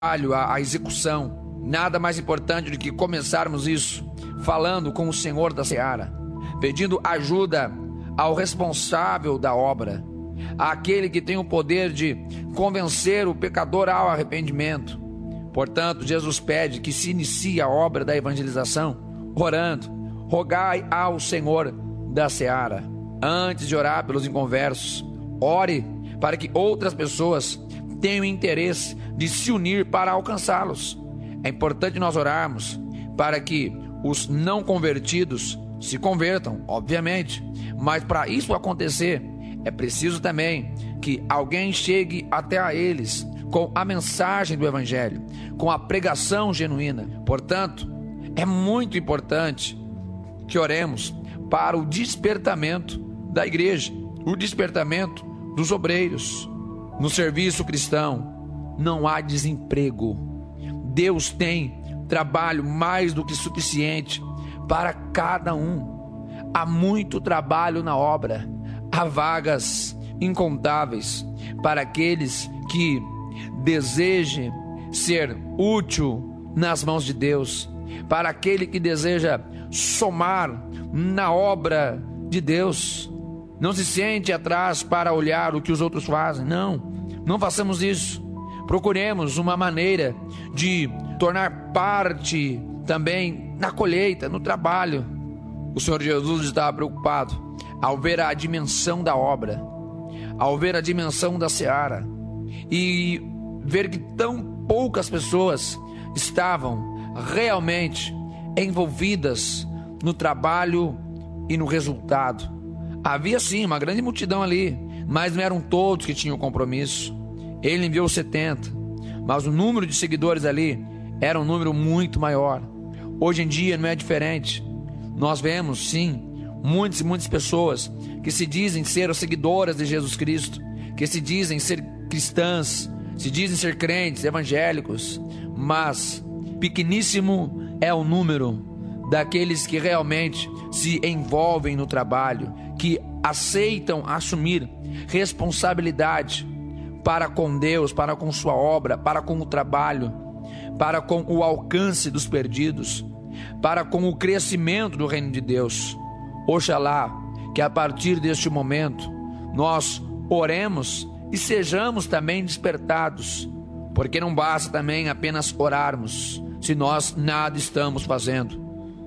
a execução. Nada mais importante do que começarmos isso falando com o Senhor da seara, pedindo ajuda ao responsável da obra, àquele que tem o poder de convencer o pecador ao arrependimento. Portanto, Jesus pede que se inicie a obra da evangelização orando: rogai ao Senhor da seara. Antes de orar pelos inconversos, ore para que outras pessoas tenham interesse de se unir para alcançá-los. É importante nós orarmos para que os não convertidos se convertam, obviamente, mas para isso acontecer, é preciso também que alguém chegue até a eles com a mensagem do Evangelho, com a pregação genuína. Portanto, é muito importante que oremos para o despertamento da igreja, o despertamento dos obreiros. No serviço cristão não há desemprego. Deus tem trabalho mais do que suficiente para cada um. Há muito trabalho na obra, há vagas incontáveis para aqueles que desejem ser útil nas mãos de Deus, para aquele que deseja somar na obra de Deus. Não se sente atrás para olhar o que os outros fazem. Não façamos isso. Procuremos uma maneira de tornar parte também na colheita, no trabalho. O Senhor Jesus estava preocupado ao ver a dimensão da obra, ao ver a dimensão da seara e ver que tão poucas pessoas estavam realmente envolvidas no trabalho e no resultado. Havia sim uma grande multidão ali, mas não eram todos que tinham compromisso. Ele enviou 70, mas o número de seguidores ali era um número muito maior. Hoje em dia não é diferente. Nós vemos sim muitas pessoas que se dizem ser seguidoras de Jesus Cristo, que se dizem ser cristãs, se dizem ser crentes, evangélicos, mas pequeníssimo é o número daqueles que realmente se envolvem no trabalho, que aceitam assumir responsabilidade para com Deus, para com sua obra, para com o trabalho, para com o alcance dos perdidos, para com o crescimento do reino de Deus. Oxalá que a partir deste momento nós oremos e sejamos também despertados, porque não basta também apenas orarmos se nós nada estamos fazendo.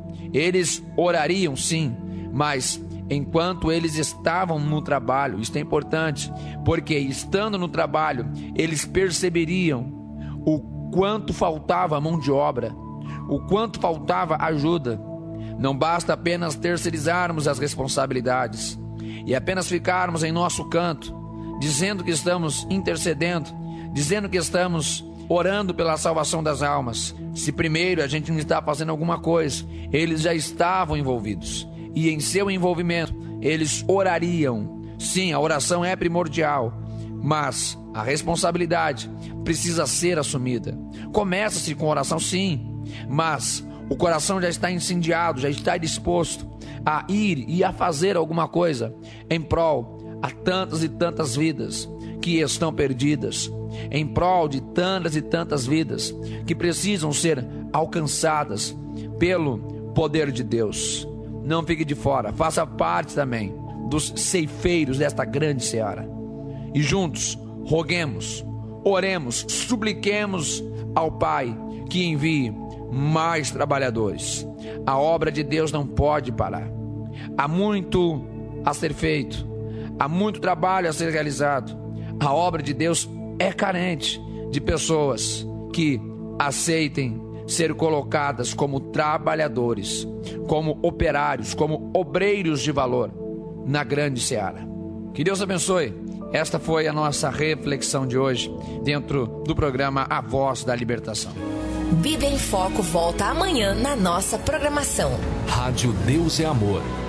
Eles orariam sim, mas enquanto eles estavam no trabalho, isso é importante, porque estando no trabalho, eles perceberiam o quanto faltava mão de obra, o quanto faltava ajuda. Não basta apenas terceirizarmos as responsabilidades e apenas ficarmos em nosso canto, dizendo que estamos intercedendo, dizendo que estamos orando pela salvação das almas. Se primeiro a gente não está fazendo alguma coisa, eles já estavam envolvidos, e em seu envolvimento eles orariam. Sim, a oração é primordial, mas a responsabilidade precisa ser assumida. Começa-se com oração sim, mas o coração já está incendiado, já está disposto a ir e a fazer alguma coisa em prol a tantas e tantas vidas que estão perdidas, em prol de tantas e tantas vidas que precisam ser alcançadas pelo poder de Deus. Não fique de fora, faça parte também dos ceifeiros desta grande seara. E juntos, roguemos, oremos, supliquemos ao Pai que envie mais trabalhadores. A obra de Deus não pode parar. Há muito a ser feito, há muito trabalho a ser realizado. A obra de Deus é carente de pessoas que aceitem ser colocadas como trabalhadores, como operários, como obreiros de valor na grande seara. Que Deus abençoe. Esta foi a nossa reflexão de hoje dentro do programa A Voz da Libertação. Bíblia em Foco volta amanhã na nossa programação. Rádio Deus é Amor.